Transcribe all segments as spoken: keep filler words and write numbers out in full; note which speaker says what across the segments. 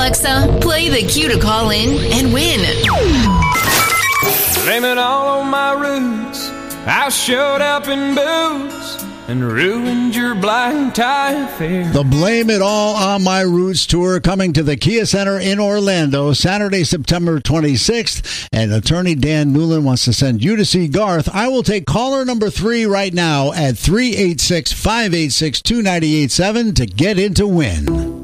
Speaker 1: Alexa, play the cue to call in and win.
Speaker 2: Blame it all on my roots. I showed up in boots and ruined your blind tie affair.
Speaker 3: The Blame It All on My Roots tour coming to the Kia Center in Orlando Saturday, September twenty-sixth. And attorney Dan Newland wants to send you to see Garth. I will take caller number three right now at three eight six, five eight six, two nine eight seven to get in to win.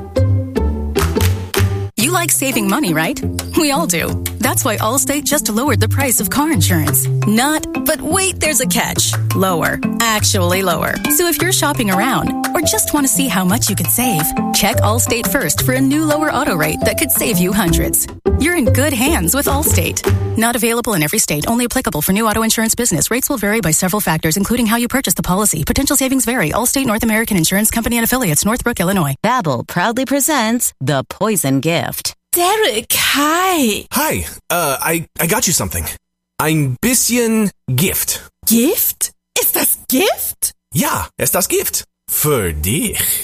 Speaker 4: You like saving money, right? We all do. That's why Allstate just lowered the price of car insurance. Not, but wait, there's a catch. Lower. Actually lower. So if you're shopping around or just want to see how much you could save, check Allstate first for a new lower auto rate that could save you hundreds. You're in good hands with Allstate. Not available in every state. Only applicable for new auto insurance business. Rates will vary by several factors, including how you purchase the policy. Potential savings vary. Allstate North American Insurance Company and Affiliates, Northbrook, Illinois.
Speaker 5: Babbel proudly presents The Poison Gift.
Speaker 6: Derek, hi.
Speaker 7: Hi, uh, I, I got you something. Ein bisschen Gift.
Speaker 6: Gift? Ist das Gift?
Speaker 7: Ja, ist das Gift. Für dich.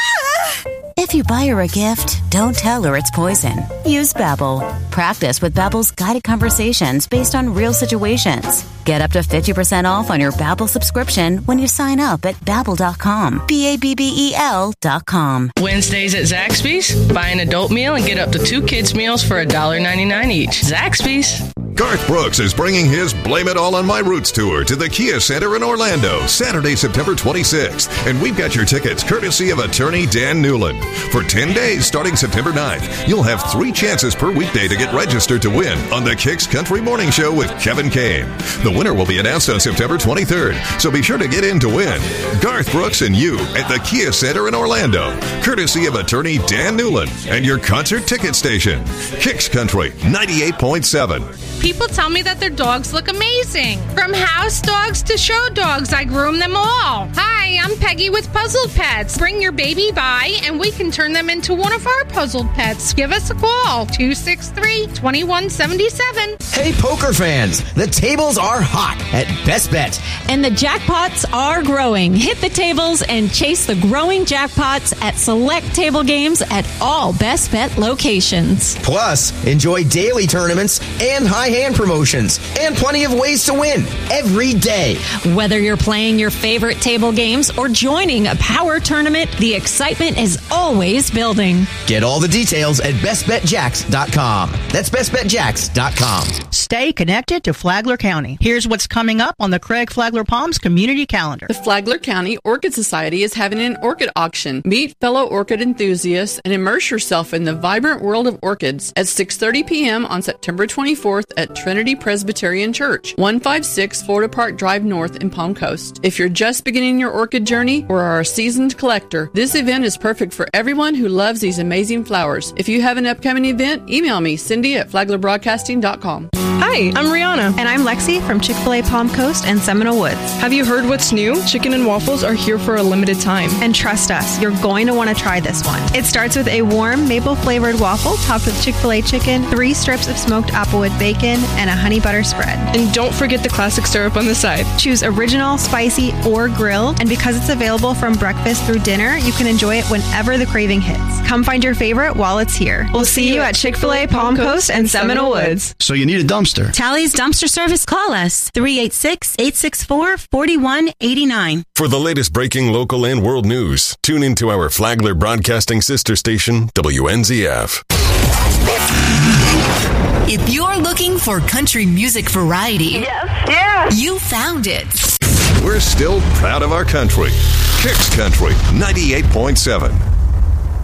Speaker 5: If you buy her a gift, don't tell her it's poison. Use Babbel. Practice with Babbel's guided conversations based on real situations. Get up to fifty percent off on your Babbel subscription when you sign up at Babbel dot com. B A B B E L dot com.
Speaker 8: Wednesdays at Zaxby's. Buy an adult meal and get up to two kids' meals for one dollar and ninety-nine cents each. Zaxby's.
Speaker 9: Garth Brooks is bringing his Blame It All on My Roots tour to the Kia Center in Orlando, Saturday, September twenty-sixth. And we've got your tickets courtesy of attorney Dan Newland. For ten days starting September ninth, you'll have three chances per weekday to get registered to win on the Kicks Country Morning Show with Kevin Kane. The winner will be announced on September twenty-third, so be sure to get in to win. Garth Brooks and you at the Kia Center in Orlando, courtesy of attorney Dan Newland and your concert ticket station, Kicks Country ninety-eight point seven.
Speaker 10: People tell me that their dogs look amazing. From house dogs to show dogs, I groom them all. Hi, I'm Peggy with Puzzled Pets. Bring your baby by and we can turn them into one of our puzzled pets. Give us a call, two six three, two one seven seven.
Speaker 11: Hey, poker fans, the tables are hot at Best Bet.
Speaker 12: And the jackpots are growing. Hit the tables and chase the growing jackpots at select table games at all Best Bet locations.
Speaker 11: Plus, enjoy daily tournaments and high hand promotions and plenty of ways to win every day.
Speaker 12: Whether you're playing your favorite table games or joining a power tournament, the excitement is always building.
Speaker 11: Get all the details at best bet jacks dot com. That's best bet jacks dot com.
Speaker 13: Stay connected to Flagler County. Here's what's coming up on the Craig Flagler Palms community calendar.
Speaker 14: The Flagler County Orchid Society is having an orchid auction. Meet fellow orchid enthusiasts and immerse yourself in the vibrant world of orchids at six thirty p.m. on September twenty-fourth at Trinity Presbyterian Church, one fifty-six Florida Park Drive North in Palm Coast. If you're just beginning your orchid journey or are a seasoned collector, this event is perfect for everyone who loves these amazing flowers. If you have an upcoming event, email me, Cindy at flagler broadcasting dot com.
Speaker 15: Hi, I'm Rihanna.
Speaker 16: And I'm Lexi from Chick-fil-A Palm Coast and Seminole Woods.
Speaker 15: Have you heard what's new? Chicken and waffles are here for a limited time.
Speaker 16: And trust us, you're going to want to try this one. It starts with a warm maple-flavored waffle topped with Chick-fil-A chicken, three strips of smoked applewood bacon, and a honey butter spread.
Speaker 15: And don't forget the classic syrup on the side.
Speaker 16: Choose original, spicy, or grilled. And because it's available from breakfast through dinner, you can enjoy it whenever the craving hits. Come find your favorite while it's here.
Speaker 15: We'll see you at Chick-fil-A Palm Coast and Seminole Woods.
Speaker 17: So you need a dumpster.
Speaker 18: Tally's Dumpster Service. Call us three eight six, eight six four, four one eight nine.
Speaker 19: For the latest breaking local and world news, tune into our Flagler Broadcasting sister station, W N Z F.
Speaker 1: If you're looking for country music variety,
Speaker 20: yes, yes,
Speaker 1: you found it.
Speaker 9: We're still proud of our country. Kicks Country ninety-eight point seven.